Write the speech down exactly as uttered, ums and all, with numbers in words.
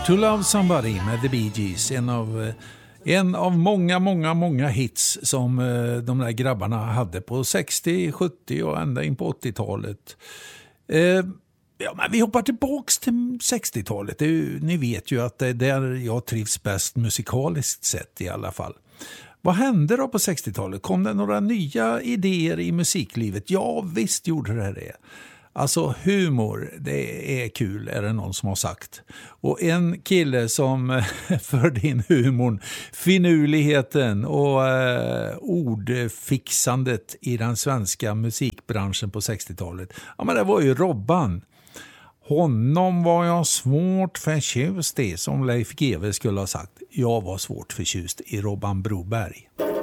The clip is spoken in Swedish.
To Love Somebody med The Bee Gees, en av, en av många, många, många hits som de där grabbarna hade på sextio, sjuttio och ända in på åttiotalet. Eh, ja, men vi hoppar tillbaks till sextiotalet. Det är ju, ni vet ju att det är där jag trivs bäst musikaliskt sett i alla fall. Vad hände då på sextiotalet? Kom det några nya idéer i musiklivet? Ja, visst gjorde det det. Alltså humor, det är kul, är det någon som har sagt. Och en kille som förde in humorn, finurligheten och eh, ordfixandet i den svenska musikbranschen på sextiotalet. Ja, men det var ju Robban. Honom var jag svårt förtjust i, som Leif G W skulle ha sagt. Jag var svårt förtjust i Robban Broberg.